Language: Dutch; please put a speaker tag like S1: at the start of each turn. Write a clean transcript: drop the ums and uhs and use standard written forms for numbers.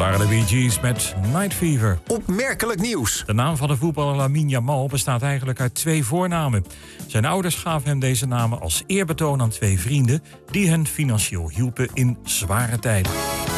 S1: waren de Bee Gees met Night Fever.
S2: Opmerkelijk nieuws.
S1: De naam van de voetballer Lamine Yamal bestaat eigenlijk uit 2 voornamen. Zijn ouders gaven hem deze namen als eerbetoon aan 2 vrienden... die hen financieel hielpen in zware tijden.